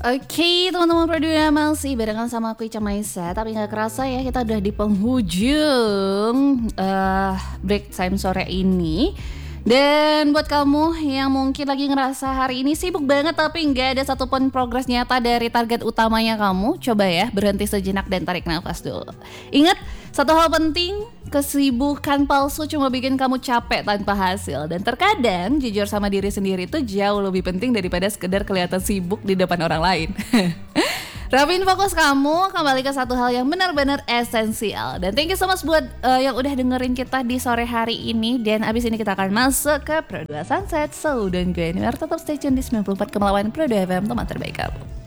Oke, teman-teman Praduna masih barengan sama aku Ica Maisa. Tapi nggak kerasa ya, kita udah di penghujung break time sore ini. Dan buat kamu yang mungkin lagi ngerasa hari ini sibuk banget tapi nggak ada satupun progres nyata dari target utamanya kamu, coba ya berhenti sejenak dan tarik nafas dulu. Ingat, satu hal penting, kesibukan palsu cuma bikin kamu capek tanpa hasil. Dan terkadang jujur sama diri sendiri itu jauh lebih penting daripada sekedar kelihatan sibuk di depan orang lain. Rapin fokus kamu kembali ke satu hal yang benar-benar esensial. Dan thank you so much buat yang udah dengerin kita di sore hari ini. Dan abis ini kita akan masuk ke Pro 2 Sunset. So don't go anywhere, tetap stay tune di 94,8 Pro 2 FM, teman terbaik kamu.